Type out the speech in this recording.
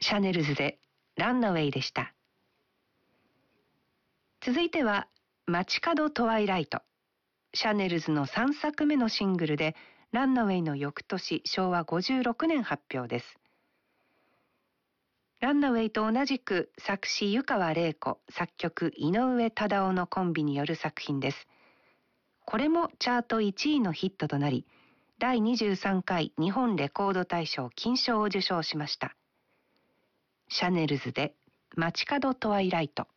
シャネルズでランナウェイでした。続いては街角トワイライト。シャネルズの3作目のシングルで、ランナウェイの翌年昭和56年発表です。ランナウェイと同じく作詞湯川玲子、作曲井上忠雄のコンビによる作品です。これもチャート1位のヒットとなり、第23回日本レコード大賞金賞を受賞しました。シャネルズで街角トワイライト。